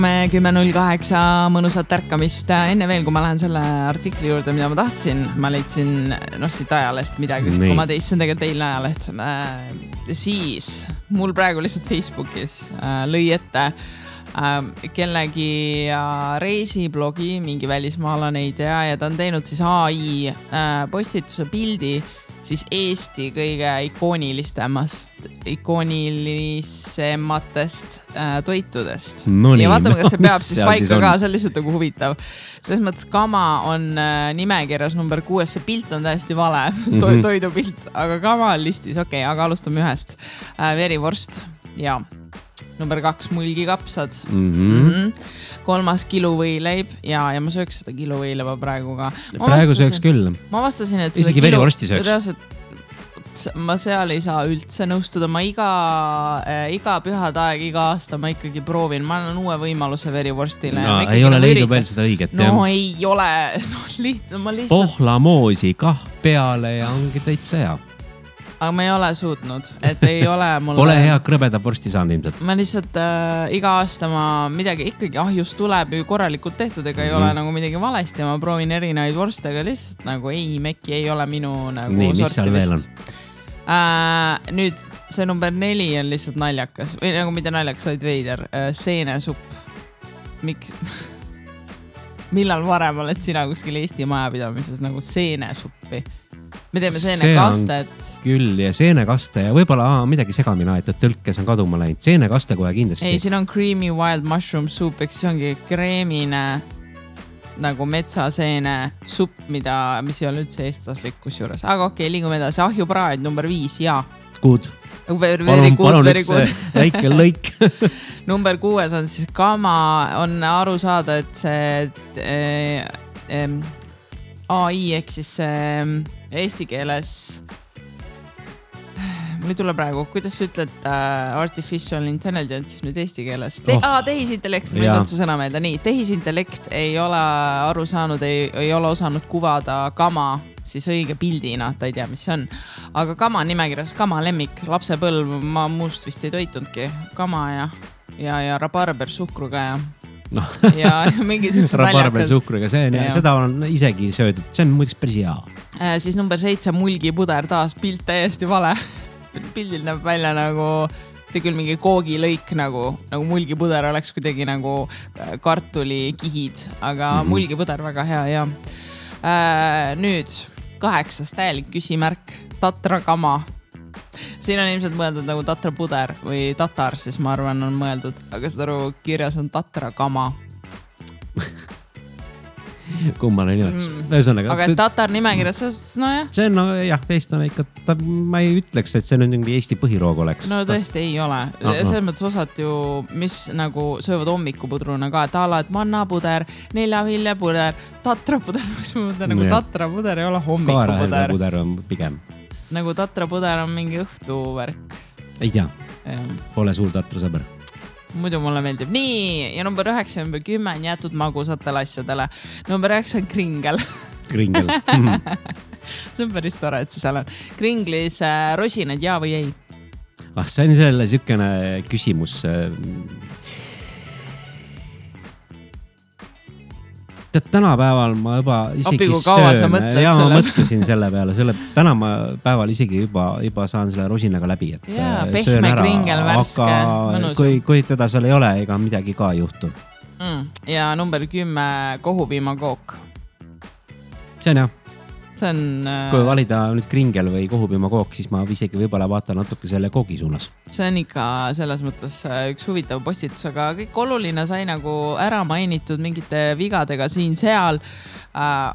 10.08 mõnusat ärkamist. Enne veel, kui ma lähen selle artikli juurde, mida ma tahtsin, ma leidsin siit ajalehest midagi, kui ma teist, see on tegelikult eilne ajaleht. Siis mul praegu lihtsalt Facebookis lõi ette kellegi reisiblogi, mingi välismaalane ei tea, ja ta on teinud siis AI postituse pildi siis Eesti kõige ikoonilisematest toitudest. Ja vaatame, kas see peab siis paika ka, see on lihtsalt nagu huvitav. Selles mõttes Kama on nimekirjas number 6, see pilt on täiesti vale, toidupilt, aga Kama on listis, okei, aga alustame ühest. Verivorst ja number 2 mulgikapsad. 3. kiluvõileib ja ma sööks seda kiluvõileba praegu ka. Praegu sööks küll. Ma vastasin, et isegi verivorsti sööks. Ma seal ei saa üldse nõustuda. Ma iga pühad aeg, iga aasta ma ikkagi proovin. Ma annan uue võimaluse verivorstile. No, ei ole leidnud veel seda õiget. No ei ole. Ma lihtsalt... Pohlamoosi kah peale ja ongi täitsa hea. Aga ma ei ole suutnud, et ei ole mulle... Pole hea krõbeda vorsti saanud ilmselt. Ma lihtsalt iga aasta ma midagi ikkagi ahjus tuleb ju korralikult tehtud, ega ei ole nagu midagi valesti. Ma proovin erinevaid vorste, aga lihtsalt nagu ei, mekki ei ole minu nagu nii, sorti vist. Nii, mis seal veel on? Nüüd see number 4 on lihtsalt naljakas. Või nagu mitte naljakas, vaid veider. Seenesupp. Miks? Millal varem oled sina kuskil Eesti majapidamises nagu seenesuppi? Me teeme seenekastet. Küll ja seenekaste ja võib-olla midagi segamina, et tõlkes on kaduma läinud. Seenekaste kohe kindlasti. Ei, siin on creamy wild mushroom soup, eks see ongi kreemine nagu metsaseene supp, mis ei ole üldse eestlaslik kusjuures. Aga okei, liigume edasi. Ahjupraad number 5, jaa. Good. Very good. Väike lõik. Number 6 on siis Kama, on aru saada, et see AI ehk siis eesti keeles mul ei tule praegu, kuidas sa ütled artificial intelligence nüüd eesti keeles? Tehisintellekt, mul ei tule see sõna meelde. Nii, tehisintellekt ei ole aru saanud, ei ole osanud kuvada Kama siis õige pildina, ta ei tea, mis see on. Aga Kama nimekirjas, Kama lemmik, lapsepõlv, ma muust vist ei toitunudki. Kama ja rabarber suhkruga ja mingi sellised naljakad. Rabarber suhkruga, seda on isegi söödud, see on muidugi päris hea. Siis number 7, mulgipuder, taas pilt täiesti vale. Pildil näeb välja nagu, küll mingi koogilõik nagu mulgipuder oleks kuidagi nagu kartulikihid, aga mulgipuder väga hea, ja. Nüüd 8, täielik küsimärk, Tatra Kama. Siin on ilmselt mõeldud nagu Tatra puder või Tatar, siis ma arvan on mõeldud, aga seda aru kirjas on Tatra Kama. Kummane nimetus. Aga Tatar nimekirjas, no jah. See on, jah, eestlane ikka, ma ei ütleks, et see on mingi Eesti põhiroog oleks. No tõesti ei ole. Selles mõttes osad ju, mis nagu söövad hommikupudruna ka, et ala, et mannapuder, neljaviljapuder, tatrapuder, mis ma mõtlen, nagu tatrapuder ei ole hommikupuder. Kaarahelvepuder on pigem. Nagu tatrapuder on mingi õhtuvärk. Ei tea, pole suur tatrasõber. Muidu mulle meeldib. Nii, ja number 9, number 10 jätud magusatele asjadele. Number 9 on kringel. Kringel. See on päris tore, et see seal on. Kringlis rosinad, jaa või ei? See on selle sükene küsimus. Tänapäeval ma juba isegi söön. Ja ma mõtlesin selle peale. Täna ma päeval isegi juba saan selle rosinaga läbi. Jaa, pehme kringel, värske, mõnus. Kui teda seal ei ole, ega midagi ka juhtu. Ja number 10, kohupiimakook. See on jah. See on... Kui valida nüüd kringel või kohupiimakook, siis ma isegi võibolla vaatan natuke selle koogi suunas. See on ikka selles mõttes üks huvitav postitus, aga kõik oluline sai nagu ära mainitud mingite vigadega siin-seal.